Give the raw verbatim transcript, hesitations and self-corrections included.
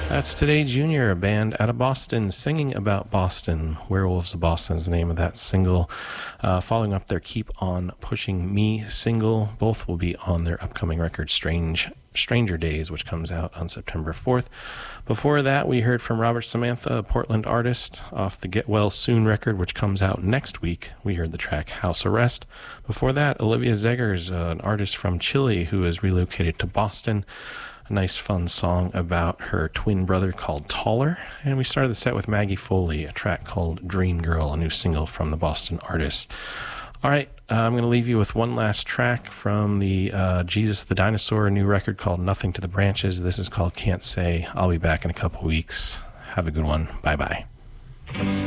That's Today Junior, a band out of Boston singing about Boston. Werewolves of Boston is the name of that single. Uh, following up their Keep On Pushing Me single. Both will be on their upcoming record, Strange Stranger Days, which comes out on September fourth. Before that, we heard from Robert Samantha, a Portland artist, off the Get Well Soon record, which comes out next week. We heard the track House Arrest. Before that, Olivia Zegers, uh, an artist from Chile who has relocated to Boston. A nice, fun song about her twin brother called Taller. And we started the set with Maggie Foley, a track called Dream Girl, a new single from the Boston artist. All right, uh, I'm going to leave you with one last track from the uh, Jesus the Dinosaur, a new record called Nothing to the Branches. This is called Can't Say. I'll be back in a couple weeks. Have a good one. Bye-bye.